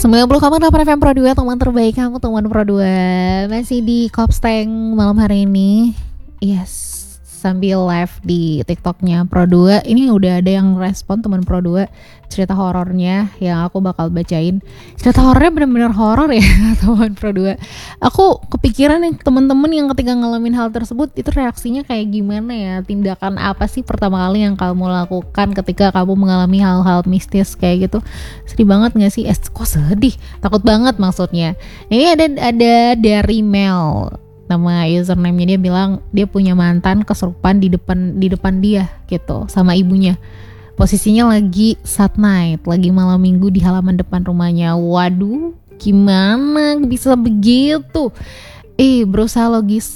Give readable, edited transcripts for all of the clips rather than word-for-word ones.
90,8 FM Pro 2, teman terbaik kamu, teman Pro 2. Masih di Kopsteng malam hari ini. Yes, sambil live di TikToknya Pro 2. Ini udah ada yang respon teman Pro 2 cerita horornya yang aku bakal bacain. Cerita horornya benar-benar horor ya teman Pro 2. Aku kepikiran nih teman-teman yang ketika ngalamin hal tersebut itu reaksinya kayak gimana ya? Tindakan apa sih pertama kali yang kamu lakukan ketika kamu mengalami hal-hal mistis kayak gitu? Sedih banget gak sih? Kok sedih? Takut banget maksudnya. Ini ada dari Mel. Nama username-nya, dia bilang dia punya mantan kesurupan di depan dia gitu sama ibunya. Posisinya lagi Sat night, lagi malam minggu di halaman depan rumahnya. Waduh, gimana bisa begitu? Dia berusaha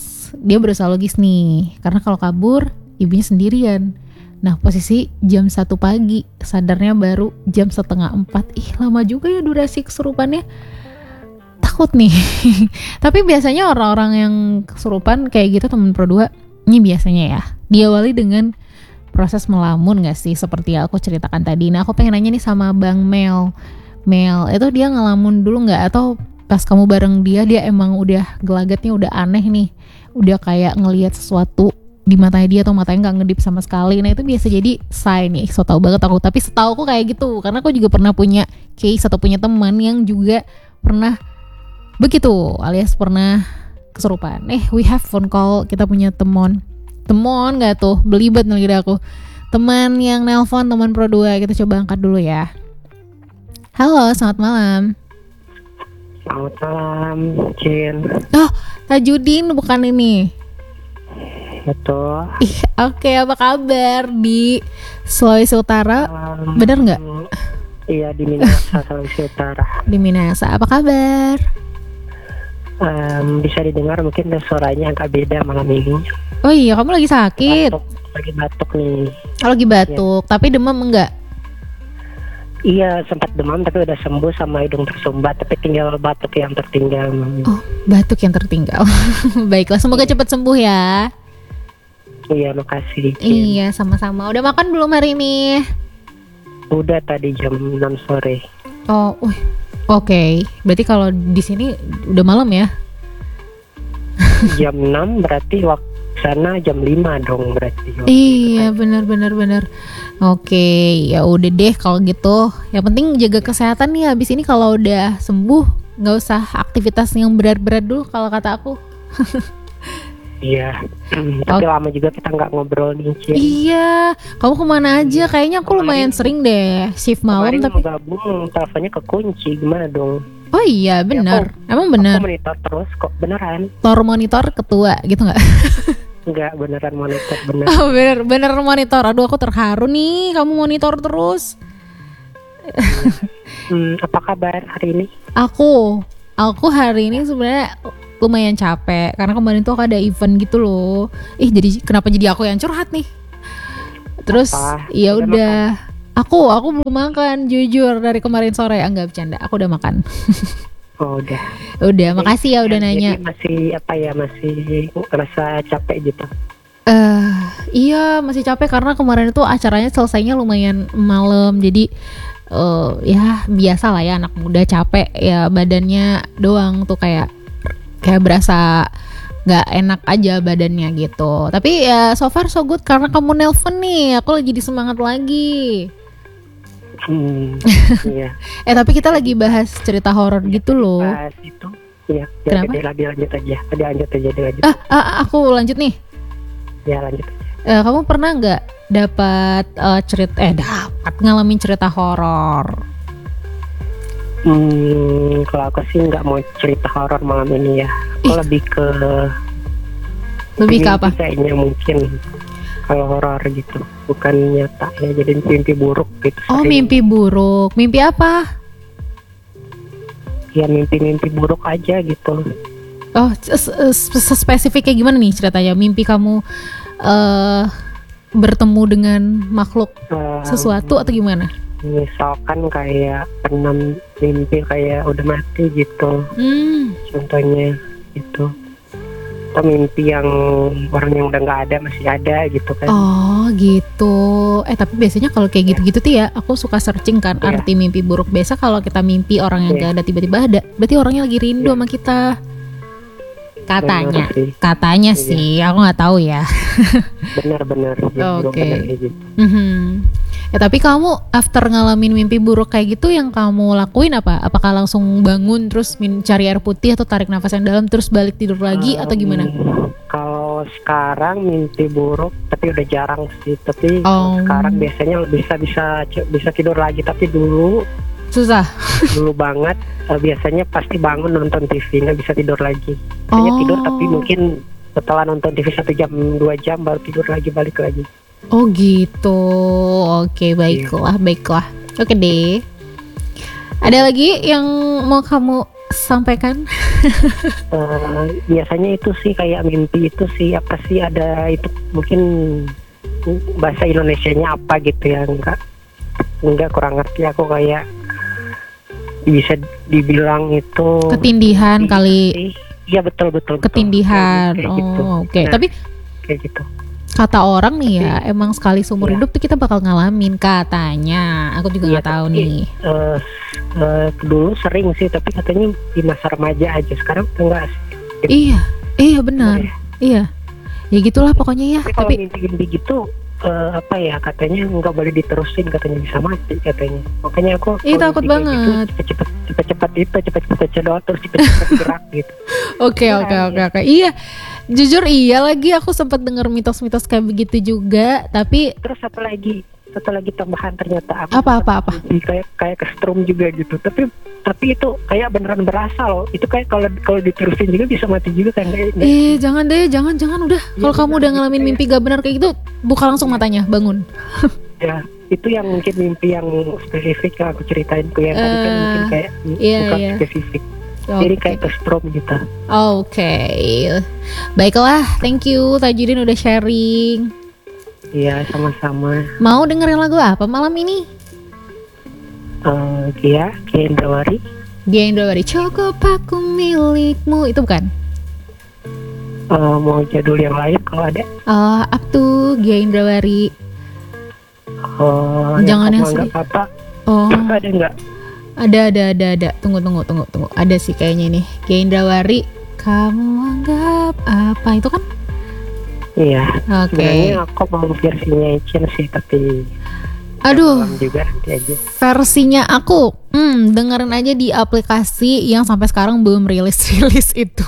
logis nih, karena kalau kabur ibunya sendirian. Nah, posisi jam 1 pagi, sadarnya baru jam 3:30. Lama juga ya durasi kesurupannya. Takut nih. Tapi biasanya orang-orang yang kesurupan kayak gitu temen Pro 2, ini biasanya ya diawali dengan proses melamun gak sih, seperti yang aku ceritakan tadi. Nah, aku pengen nanya nih sama Bang Mel, itu dia ngelamun dulu gak? Atau pas kamu bareng dia emang udah gelagatnya udah aneh nih, udah kayak ngelihat sesuatu di matanya dia atau matanya gak ngedip sama sekali? Nah, itu biasa jadi sign nih. So tau banget aku, tapi setahu aku kayak gitu, karena aku juga pernah punya case atau punya teman yang juga pernah begitu, alias pernah kesurupan. We have phone call, kita punya teman gak tuh, belibet nih aku. Teman yang nelpon, teman Pro 2, kita coba angkat dulu ya. Halo, selamat malam. Selamat malam, Cin. Oh, Tajudin bukan ini? Betul. Oke, apa kabar di Sulawesi Utara? Benar nggak? Iya, di Minahasa, Sulawesi Utara. Di Minahasa, apa kabar? Bisa didengar mungkin suaranya agak beda malam ini. Oh iya, kamu lagi sakit? Lagi batuk nih. Lagi batuk, ya. Tapi demam enggak? Iya, sempat demam tapi udah sembuh sama hidung tersumbat, tapi tinggal batuk yang tertinggal. Oh, batuk yang tertinggal. Baiklah, semoga cepat sembuh ya. Iya, makasih, Cin. Iya, sama-sama. Udah makan belum hari ini? Udah tadi jam 6 sore. Oh, Oke. Berarti kalau di sini udah malam ya? Jam 6 berarti waktu sana jam 5 dong berarti. Iya, benar. Oke, ya udah deh kalau gitu. Yang penting jaga kesehatan nih, habis ini kalau udah sembuh nggak usah aktivitas yang berat-berat dulu kalau kata aku. Iya, tapi lama juga kita nggak ngobrol nih, Cin. Iya, kamu kemana aja? Kayaknya aku lumayan sering deh shift malam. Tapi gabung, teleponnya kekunci, gimana dong? Oh iya, benar. Ya, emang benar. Aku monitor terus kok, beneran. Tor monitor ketua gitu nggak? Enggak, beneran monitor, bener. Oh, bener monitor. Aduh, aku terharu nih, kamu monitor terus. Apa kabar hari ini? Aku hari ini sebenarnya lumayan capek karena kemarin tuh ada event gitu loh. Jadi kenapa jadi aku yang curhat nih? Terus ya udah, aku belum makan jujur dari kemarin sore. Enggak bercanda, aku udah makan. Oh, udah, makasih ya udah nanya. Masih masih ngerasa capek gitu? Iya, masih capek karena kemarin itu acaranya selesainya lumayan malam. Jadi ya biasa lah ya, anak muda capek ya, badannya doang tuh kayak berasa nggak enak aja badannya gitu. Tapi ya so far so good karena kamu nelpon nih, aku lagi semangat lagi. Iya. Tapi kita lagi bahas cerita horor gitu loh. Bahas itu. Iya. Kenapa? Lanjut aja. Aku lanjut nih. Ya, lanjut aja. Kamu pernah nggak dapat ngalamin cerita horor? Kalau aku sih nggak mau cerita horor malam ini ya. Aku lebih ke apa? Kayaknya mungkin kalau horor gitu, bukan nyata ya, jadi mimpi buruk gitu. Oh, mimpi buruk. Mimpi apa? Ya mimpi buruk aja gitu. Oh, spesifik kayak gimana nih ceritanya? Mimpi kamu bertemu dengan makhluk sesuatu atau gimana? Misalkan kayak pernah mimpi kayak udah mati gitu. Contohnya gitu. atau mimpi yang orang yang udah nggak ada masih ada gitu kan. Oh gitu. Tapi biasanya kalau kayak gitu-gitu tuh ya, aku suka searching kan Iya. arti mimpi buruk. Biasa kalau kita mimpi orang yang Iya. gak ada tiba-tiba ada, berarti orangnya lagi rindu Iya. sama kita. Benar sih. Katanya Iya. sih, aku nggak tahu ya. Benar-benar. Oke. Benar kayak gitu. Tapi kamu after ngalamin mimpi buruk kayak gitu, yang kamu lakuin apa? Apakah langsung bangun terus cari air putih atau tarik nafas yang dalam terus balik tidur lagi atau gimana? Kalau sekarang mimpi buruk, tapi udah jarang sih. Tapi Oh. sekarang biasanya bisa tidur lagi. Tapi dulu Susah. banget biasanya pasti bangun nonton TV, nggak bisa tidur lagi. Biasanya Oh. tidur tapi mungkin setelah nonton TV 1 jam 2 jam baru tidur lagi, balik lagi. Oh gitu. Oke, baiklah. Oke deh. Ada lagi yang mau kamu sampaikan? Biasanya itu sih kayak mimpi itu sih apa sih, ada itu mungkin bahasa Indonesianya apa gitu ya, enggak kurang ngerti aku, kayak bisa dibilang itu Ketindihan kali. Iya betul. Ketindihan. Kayak gitu. Oke. Nah, Tapi kayak gitu. kata orang nih ya, emang sekali seumur hidup tuh kita bakal ngalamin katanya. Aku juga nggak tahu tapi, nih. dulu sering sih, tapi katanya di masa remaja aja. Sekarang enggak sih. Iya benar. Iya. Ya gitulah pokoknya ya. Tapi kalau Tapi mimpi-mimpi gitu katanya nggak boleh diterusin, katanya bisa mati katanya. Makanya aku takut mimpi kayak banget. gitu, cepet-cepet baca doa terus cepet-cepet gerak gitu. Oke. Iya. Jujur iya lagi, aku sempat dengar mitos-mitos kayak begitu juga, tapi Terus satu lagi tambahan, ternyata aku apa? kayak kesetrum juga gitu. Tapi itu kayak beneran berasa loh. Itu kayak kalau diterusin juga bisa mati juga kan. Jangan deh, jangan udah. Kalau kamu udah ngalamin mimpi gak benar kayak gitu, buka langsung matanya, bangun. Ya, itu yang mungkin mimpi yang spesifik yang aku ceritain tuh, yang tadi kan mungkin kayak bukan spesifik. Jadi kayak kesetrum gitu. Oke. Baiklah, thank you Tajudin udah sharing. Iya, sama-sama. Mau dengerin lagu apa malam ini? Kia Indrawari. Gia Indrawari, cukup aku milikmu. Itu bukan? Mau jadul yang lain kalau ada. Up to Gia Indrawari. Jangan yang sedih. Apa? Ada nggak? Ada. Tunggu. Ada sih kayaknya nih. Gia Indrawari, kamu anggap apa? Itu kan? Iya. Oke. Sebenarnya aku mau versinya Icin sih, tapi aduh, juga nanti aja. versinya aku dengerin aja di aplikasi yang sampai sekarang belum rilis itu.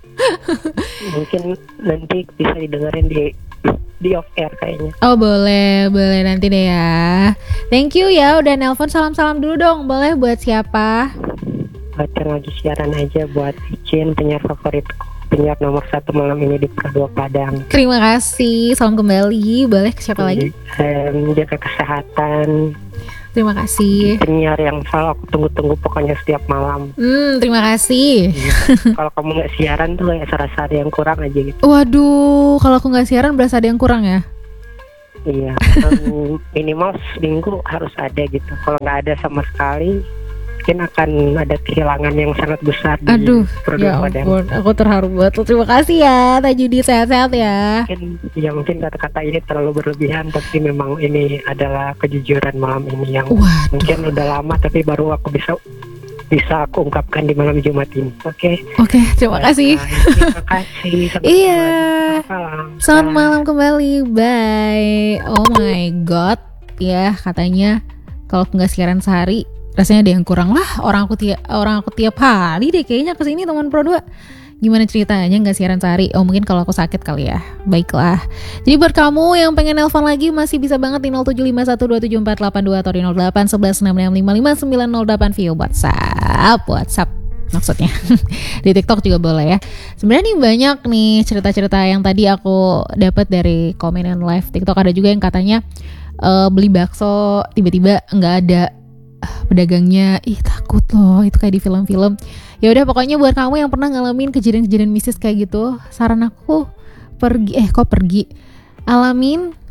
Mungkin nanti bisa didengerin di off air kayaknya. Oh boleh nanti deh ya. Thank you ya udah nelpon. Salam dulu dong, boleh buat siapa? Buat yang lagi siaran aja, buat Icin, penyiar favoritku, penyiar nomor 1 malam ini di Pro 2 Padang. Terima kasih, salam kembali. Boleh ke siapa lagi? Jaga kesehatan. Terima kasih. Penyiar yang selalu aku tunggu-tunggu pokoknya setiap malam. Terima kasih. Kalau kamu nggak siaran tuh kayak serasa ada yang kurang aja gitu. Waduh, kalau aku nggak siaran berasa ada yang kurang ya? Iya, minimal seminggu harus ada gitu. Kalau nggak ada sama sekali, mungkin akan ada kehilangan yang sangat besar di Aduh, produk ya Padang. ampun, aku terharu banget. Terima kasih ya Tajudi, sehat-sehat ya. Mungkin kata-kata ini terlalu berlebihan, tapi memang ini adalah kejujuran malam ini yang Waduh. mungkin udah lama tapi baru aku bisa aku ungkapkan di malam Jumat ini. Oke, terima kasih. Terima kasih. Iya. Malam. Selamat malam kembali. Bye. Oh my god. Ya, katanya kalau nggak siaran sehari rasanya ada yang kurang lah. Orang aku tiap hari deh kayaknya kesini teman Pro 2. Gimana ceritanya nggak siaran sehari? Oh mungkin kalau aku sakit kali ya. Baiklah. Jadi buat kamu yang pengen nelpon lagi masih bisa banget di 0751274482 atau di 081166555908 via WhatsApp maksudnya. Di TikTok juga boleh ya. Sebenarnya nih banyak nih cerita-cerita yang tadi aku dapat dari komenan live TikTok. Ada juga yang katanya beli bakso tiba-tiba nggak ada pedagangnya. Takut loh, itu kayak di film-film. Ya udah pokoknya buat kamu yang pernah ngalamin kejadian-kejadian mistis kayak gitu, saran aku pergi alamin,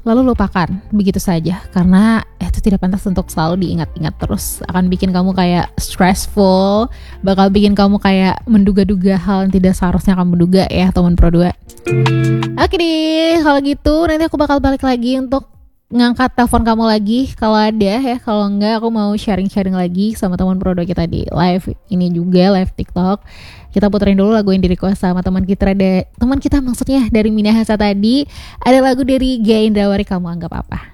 lalu lupakan begitu saja, karena itu tidak pantas untuk selalu diingat-ingat terus. Akan bikin kamu kayak stressful, bakal bikin kamu kayak menduga-duga hal yang tidak seharusnya kamu duga ya teman Pro 2. Oke deh, kalau gitu nanti aku bakal balik lagi untuk ngangkat telepon kamu lagi kalau ada ya. Kalau enggak aku mau sharing-sharing lagi sama teman Pro 2 kita di live ini juga, live TikTok. Kita puterin dulu lagu yang di request sama teman kita maksudnya dari Minahasa tadi. Ada lagu dari Gia Indrawari, Kamu Anggap Apa.